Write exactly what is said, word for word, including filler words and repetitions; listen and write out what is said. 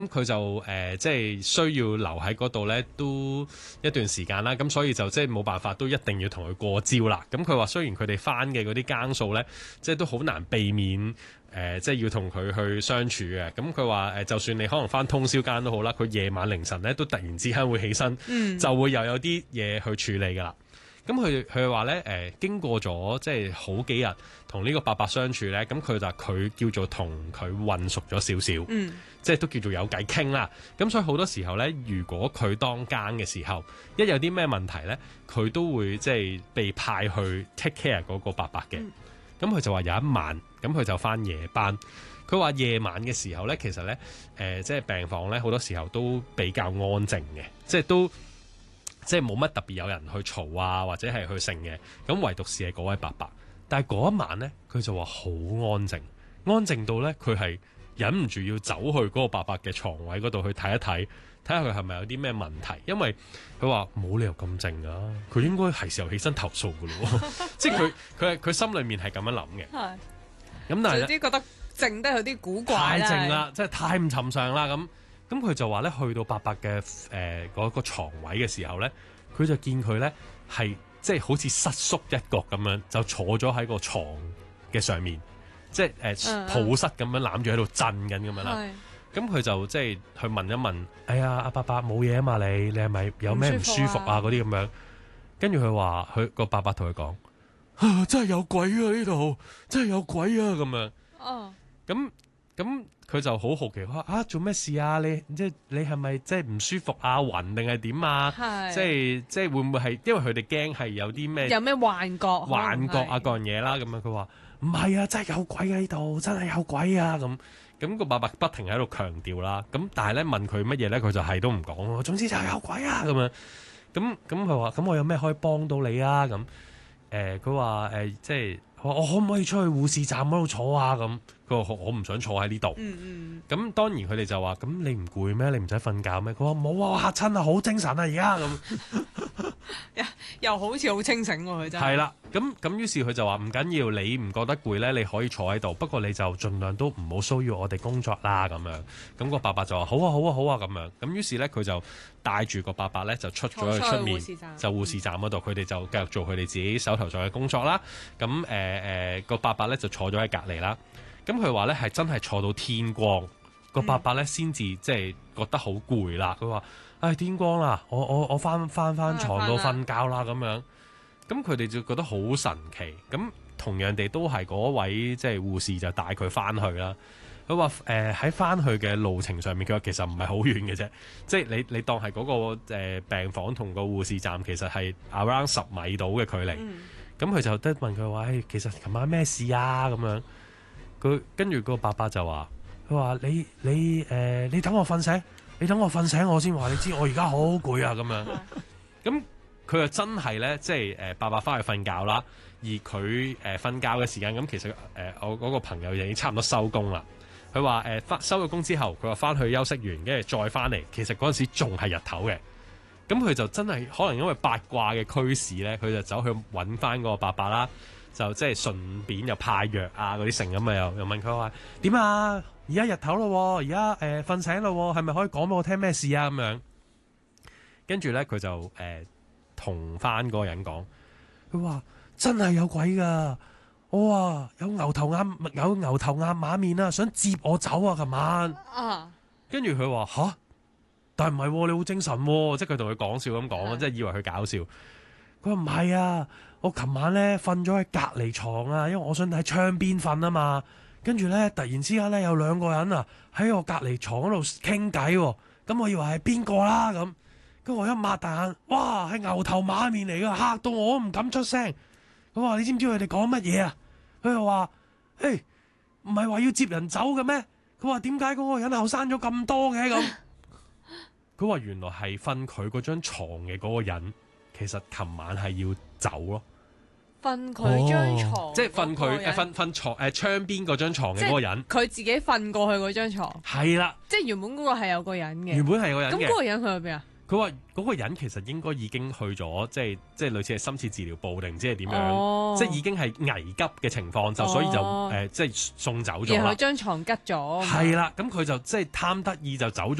咁佢就誒、呃、即係需要留喺嗰度咧，都一段時間啦。咁所以就即係冇辦法，都一定要同佢過招啦。咁佢話雖然佢哋返嘅嗰啲更數咧，即係都好難避免誒、呃，即係要同佢去相處嘅。咁佢話誒，就算你可能返通宵更都好啦，佢夜晚凌晨咧都突然之間會起身，嗯、就會又有啲嘢去處理㗎啦。咁佢佢話咧誒，經過咗即係好幾日同呢個伯伯相處咧，咁佢就佢叫做同佢混熟咗少少，嗯、即係都叫做有偈傾啦。咁所以好多時候咧，如果佢當更嘅時候，一有啲咩問題咧，佢都會即係被派去 take care 嗰個伯伯嘅。咁佢、嗯、就話有一晚，咁佢就返夜班。佢話夜晚嘅時候咧，其實咧誒、呃，即係病房咧好多時候都比較安靜嘅，即係都。即係冇乜特別有人去嘈啊，或者係去剩嘅，咁唯獨是係嗰位伯伯。但係嗰一晚呢，佢就話好安靜，安靜到呢，佢係忍唔住要走去嗰個伯伯嘅床位嗰度去睇一睇，睇下佢係咪有啲咩問題。因為佢話冇理由咁靜啊，佢應該係時候起身投訴噶咯。即係佢佢佢心裏面係咁樣諗嘅。係。咁但係有啲覺得靜得有啲古怪，太靜啦，即係太唔尋常啦咁。咁佢就話咧，去到伯伯嘅誒嗰個床位嘅時候咧，佢就見佢咧係即係好似瑟縮一角咁樣，就坐咗喺個床嘅上面，即係誒、呃嗯、抱膝咁樣攬住喺度震緊咁樣啦。咁佢是就即係去問一問，哎呀，阿伯伯冇嘢啊嘛，你你係咪有咩唔舒服啊嗰啲咁樣？跟住佢話，佢個伯伯同佢講，啊，真係有鬼啊呢度，真係有鬼啊咁樣。哦，咁咁。佢就好好奇，話啊做咩事啊？你即係你係咪即係唔舒服啊？暈定係點啊？是即係即係會唔會係因為佢哋驚係有啲咩？有咩幻覺？幻覺啊，各樣嘢啦咁樣。佢話唔係啊，真係有鬼喺度，真係有鬼啊！咁咁個伯伯不停喺度強調啦。咁但係咧問佢乜嘢咧，佢就係都唔講咯。總之就係有鬼啊咁樣。咁咁佢話咁我有咩可以幫到你啊？咁誒佢話誒即係我我可唔可以出去護士站嗰度坐啊？咁佢話我唔想坐喺呢度。咁、嗯嗯、當然佢哋就話咁你唔攰咩？你唔使瞓覺咩？佢話冇啊，嚇親啊，好精神啊而家咁。又好似好清醒喎、啊，佢真係。係啦，咁咁於是佢就話唔緊要，你唔覺得攰咧，你可以坐喺度，不過你就盡量都唔好騷擾我哋工作啦咁樣。咁、個伯伯就話好啊好啊好啊咁樣。咁於是咧佢就帶住個伯伯咧就出咗去出面，就護士站嗰度，佢哋、嗯、就繼續做佢哋自己手頭上嘅工作啦。咁誒誒個伯伯咧就坐咗喺隔離啦。咁佢話咧係真係坐到天光，個伯伯咧先至即係覺得好攰啦。佢話：唉，天光啦，我我我翻翻翻牀度瞓覺啦咁樣。咁佢哋就覺得好神奇。咁同樣地都係嗰位即係護士就帶佢翻去啦。佢話誒喺翻去嘅路程上面，佢話其實唔係好遠嘅啫。即係你你當係嗰個誒病房同個護士站其實係 around 十米度嘅距離。咁佢、嗯、就得問佢話：誒，其實琴晚咩事啊？咁樣。佢跟住個伯伯就話：佢話你你誒、呃、你等我瞓醒，你等我瞓醒我先話你知，我而家好攰啊咁樣。咁佢又真係咧，即係誒伯伯翻去瞓覺啦。而佢誒瞓覺嘅時間，咁其實誒、呃、我嗰個朋友已經差唔多收工啦。佢話誒翻收咗工之後，佢話翻去休息完，跟住再翻嚟，其實嗰陣時仲係日頭嘅。咁佢就真係可能因為八卦嘅驅使咧，佢就走去揾翻嗰個伯伯啦。就即係順便又派藥啊嗰啲成咁啊，又又問佢話點啊？而家日頭咯，而家誒瞓醒咯，係咪可以講俾我聽咩事啊？咁樣跟住咧，佢就誒同翻嗰個人講，佢話真係有鬼噶，我話有牛頭鴨有牛頭鴨馬面啊，想接我走啊！琴晚啊，跟住佢話吓，但係唔係你好精神喎，即係佢同佢講笑咁講，即係以為佢搞笑。佢話唔係啊。我琴晚咧瞓咗喺隔離床啊，因為我想喺窗邊瞓啊嘛。跟住咧，突然之間咧有兩個人啊喺我隔離床嗰度傾偈喎。咁我以為係邊個啦咁。跟住我一擘大眼，哇係牛頭馬面嚟㗎，嚇到我都唔敢出聲。佢話你知唔知佢哋講乜嘢啊？佢又話：誒唔係話要接人走嘅咩？佢話點解嗰個人後生咗咁多嘅咁？佢話原來係瞓佢嗰張床嘅嗰個人，其實琴晚係要走咯。 瞓佢張床， 即係瞓佢誒瞓瞓床誒窗邊嗰張床嘅嗰個人， 佢自己瞓過去嗰張床。係啦， 即係原本嗰個係有個人嘅， 原本係有個人嘅。 咁嗰個人去咗邊啊？ 佢話嗰個人其實應該已經去咗，即係即係類似係深切治療部定唔知係點樣， 哦即係已經係危急嘅情況，就所以就誒、 哦呃、即係送走咗啦。 然後將床吉咗。 係啦，咁佢就即係貪得意就走咗